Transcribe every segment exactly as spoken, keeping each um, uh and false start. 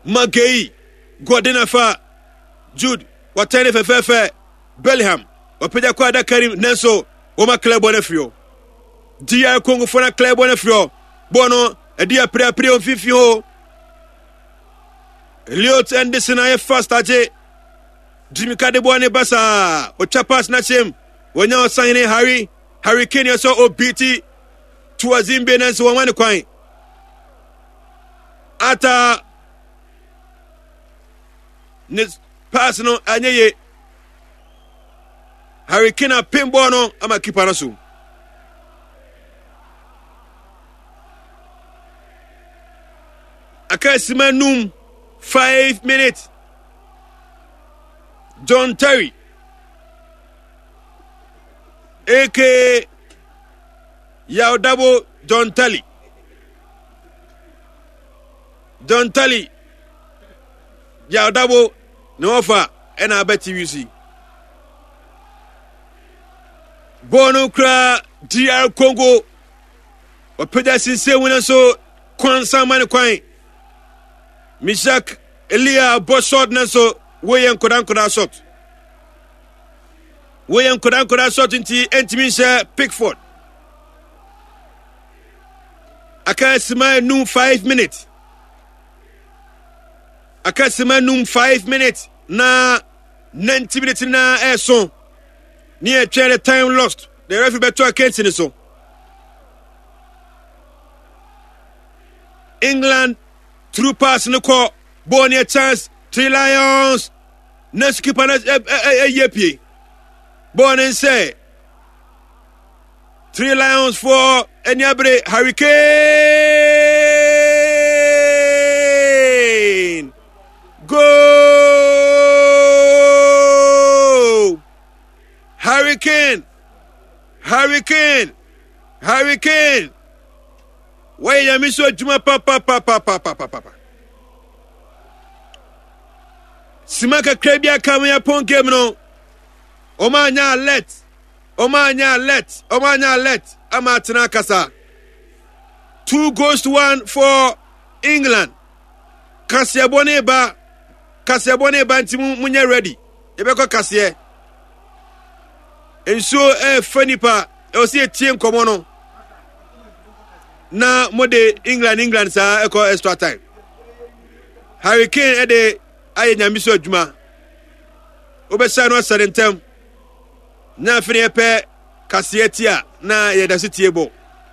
Magei Godinafa Jude watene fefefe Bellingham wapeja kwa da Karim Nenso Oma klebo ne frio D R Congo fona klebo ne frio bono edia pre pre on fifio Eliot Anderson aye fast aje Jimmy Kadebo ne basa o chapas na chem wonya osane Harry Harry Kane so obiti Tuazimbe Nenso wamane kwan ata ne pass no anyeye Harry Kane pinball no ama keeper no so akasima num five minutes John Terry aka Yaudabo John Terry John Terry Yaudabo no offer and I bet you see Bono kra D R Congo wapeja sinse wina so kwansa mani kwan Mishak Elia Boshot nanso weyen kodan kodan shot weyen kodan kodan shot inti entimisha Pickford aka sima num five minutes aka sima num five minutes na ninety minutes na eso near the time lost the referee beto against it so England through pass no call born a chance Three Lions next keeper a yepi born and say Three Lions for Enyabre Hurricane go Hurricane Hurricane Hurricane why ya miso juma papa papa papa papa Simaka Krebia kamya pon game no Omanya let Omanya let Omanya let Amatina kasa two goes to one for England Kasia Boneba Kasia Boneba ntimu munye ready Ebeko Kasia Enso eh fanipa e osi etien komono na mode England England sa eko extra time Hurricane e de aye nyamiso adwuma obesa no sarentem na afine epe Kasia tia na ye da sitie bo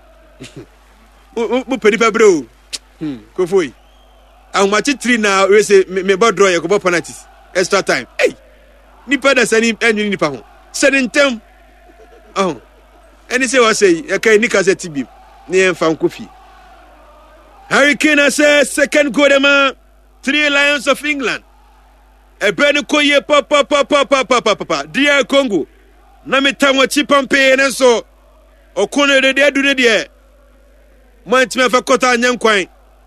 mu pedipa bro hmm kofoi ahumati three na we say me bodro ye ko penalties extra time hey nipa da sani enyu nipa ho serentem oh any say what say e kai nika say tibim ne enfam kofi Hurricane say second goal ma Three Lions of England e ben ko ye papa papa papa papa D R Congo na metanwa chipampe ne so okono de de adu ne de mantima fa kota nyankwan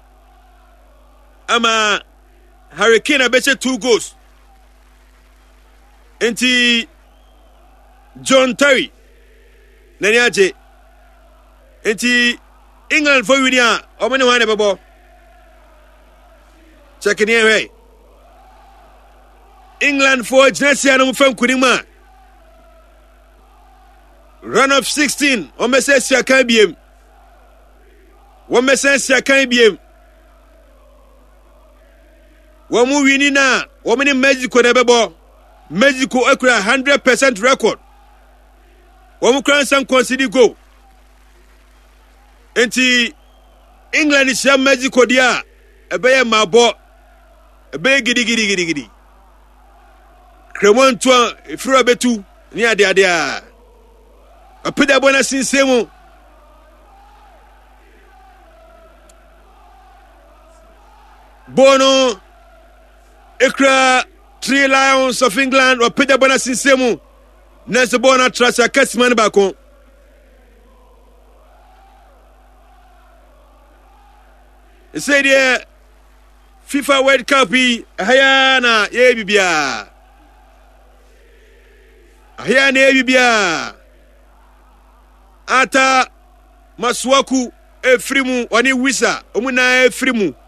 ama Hurricane abeche two goals enti John Terry nani aje enti England for winia omene wane bebo check in here England for Genesia no mfam kunima run of sixteen omesesia kan biem womesesia kan biem womu wini na womene Mexico na bebo Mexico akura one hundred percent record womu kran san concede go enti England is Mexico dia ebeye mabo ebeye gidi gidi gidi gidi Cremon to ifura betu ni ade ade a apeda bona sinsemu bono ekra Three Lions of England apeda bona sinsemu nese bona trasa kasman bako say there FIFA World Cup haya na ye bibia haya na ye bibia ata Maswaku efrimu wani wisa omuna efrimu